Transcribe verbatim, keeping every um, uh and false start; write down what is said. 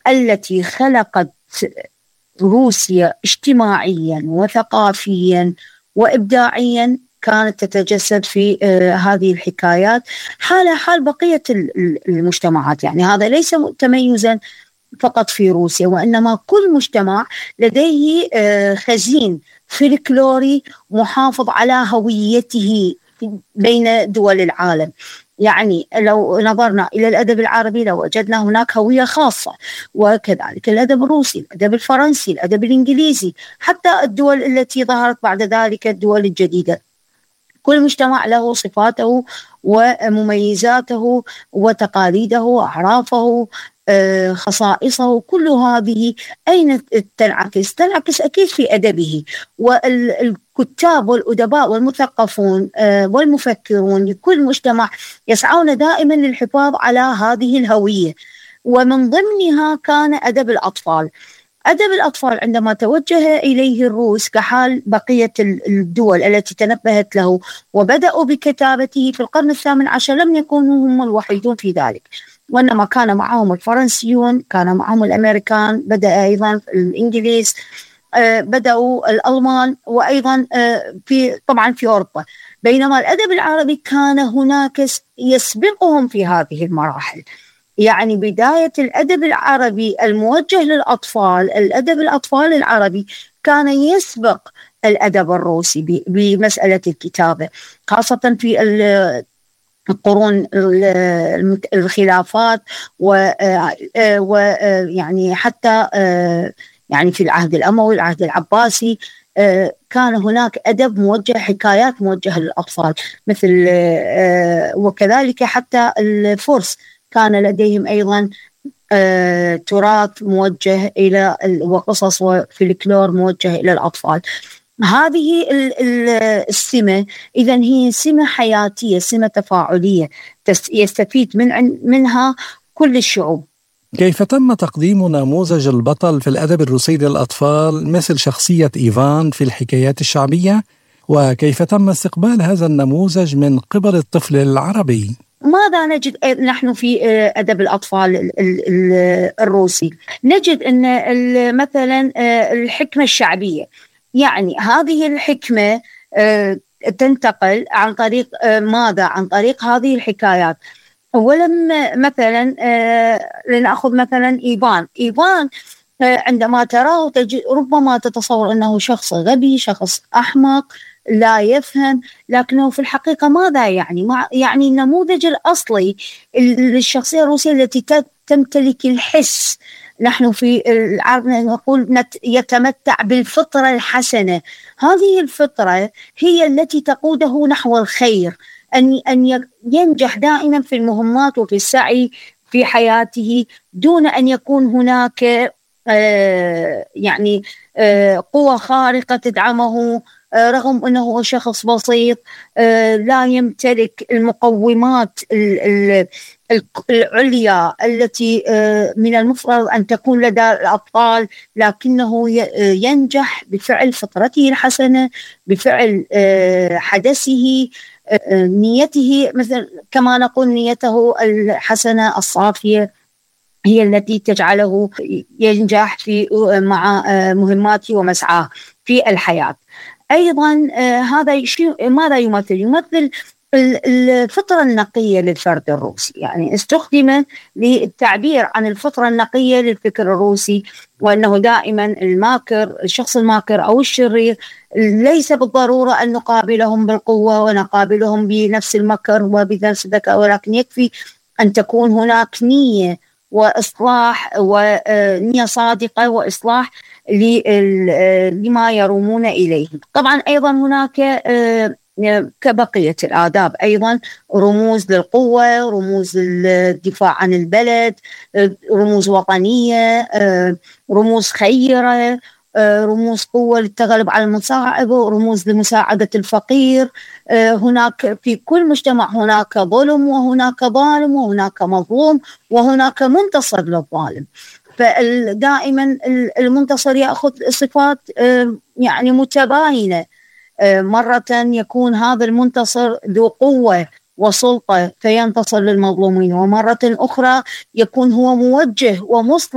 التي خلقت روسيا اجتماعيا وثقافيا وإبداعيا كانت تتجسد في آه هذه الحكايات حال حال بقية المجتمعات. يعني هذا ليس تميزا فقط في روسيا، وإنما كل مجتمع لديه آه خزين فلكلوري محافظ على هويته بين دول العالم. يعني لو نظرنا إلى الأدب العربي لو وجدنا هناك هوية خاصة، وكذلك الأدب الروسي، الأدب الفرنسي، الأدب الإنجليزي، حتى الدول التي ظهرت بعد ذلك الدول الجديدة. كل مجتمع له صفاته ومميزاته وتقاليده وأعرافه خصائصه. كل هذه أين تنعكس؟ تنعكس أكيد في أدبه. والكتاب والأدباء والمثقفون والمفكرون لكل مجتمع يسعون دائما للحفاظ على هذه الهوية، ومن ضمنها كان أدب الأطفال. أدب الأطفال عندما توجه إليه الروس كحال بقية الدول التي تنبهت له وبدأوا بكتابته في القرن الثامن عشر، لم يكونوا هم الوحيدون في ذلك، وإنما كان معهم الفرنسيون، كان معهم الأمريكان، بدأ أيضا الإنجليز، آه بدأوا الألمان، وأيضا آه في طبعا في أوروبا. بينما الأدب العربي كان هناك يسبقهم في هذه المراحل. يعني بداية الأدب العربي الموجه للأطفال، الأدب الأطفال العربي كان يسبق الأدب الروسي بمسألة الكتابة، خاصة في القرون الخلافات ويعني حتى يعني في العهد الأموي، العهد العباسي، كان هناك أدب موجه، حكايات موجهة للأطفال مثل، وكذلك حتى الفرس كان لديهم أيضا آه، تراث موجه إلى وقصص وفلكلور موجه إلى الأطفال. هذه السمة إذن هي سمة حياتية، سمة تفاعلية يستفيد من منها كل الشعوب. كيف تم تقديم نموذج البطل في الأدب الروسي للأطفال مثل شخصية إيفان في الحكايات الشعبية، وكيف تم استقبال هذا النموذج من قبل الطفل العربي؟ ماذا نجد نحن في أدب الأطفال الروسي؟ نجد أن مثلا الحكمة الشعبية، يعني هذه الحكمة تنتقل عن طريق ماذا؟ عن طريق هذه الحكايات. ولما مثلا لنأخذ مثلا إيفان إيفان عندما تراه ربما تتصور أنه شخص غبي، شخص أحمق، لا يفهم، لكنه في الحقيقة ماذا يعني؟ يعني النموذج الأصلي للشخصية الروسية التي تمتلك الحس. نحن في العرب نقول يتمتع بالفطرة الحسنة. هذه الفطرة هي التي تقوده نحو الخير، أن أن ينجح دائما في المهمات وفي السعي في حياته دون أن يكون هناك آه يعني آه قوة خارقة تدعمه، آه رغم أنه شخص بسيط آه لا يمتلك المقومات العليا التي آه من المفترض أن تكون لدى الأطفال، لكنه ينجح بفعل فطرته الحسنة، بفعل آه حدثه، آه نيته، مثل كما نقول نيته الحسنة الصافية هي التي تجعله ينجح في مع مهماته ومسعاه في الحياة. أيضا هذا ماذا يمثل؟ يمثل الفطرة النقية للفرد الروسي، يعني استخدم للتعبير عن الفطرة النقية للفكر الروسي، وأنه دائما الماكر، الشخص الماكر أو الشرير ليس بالضرورة أن نقابلهم بالقوة ونقابلهم بنفس المكر وبنفس الذكاء، ولكن يكفي أن تكون هناك نية وإصلاح ونية صادقة وإصلاح لما يرومون إليه. طبعا أيضا هناك كبقية الآداب أيضا رموز للقوة، رموز للدفاع عن البلد، رموز وطنية، رموز خيرة، رموز قوة للتغلب على المصاعب، رموز لمساعدة الفقير. هناك في كل مجتمع هناك ظلم وهناك ظالم وهناك مظلوم وهناك منتصر للظالم، فدائما المنتصر يأخذ صفات يعني متباينة. مرة يكون هذا المنتصر ذو قوة وسلطة فينتصر للمظلومين، ومرة أخرى يكون هو موجه ومصلح